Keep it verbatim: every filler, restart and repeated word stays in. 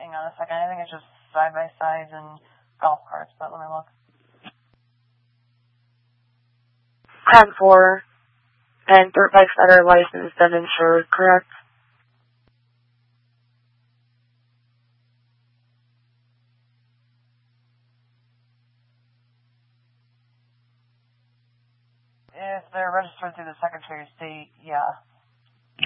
hang on a second. I think it's just side-by-sides and golf carts, but let me look. ten four, and dirt bikes that are licensed and insured, correct? If they're registered through the Secretary of State, yeah.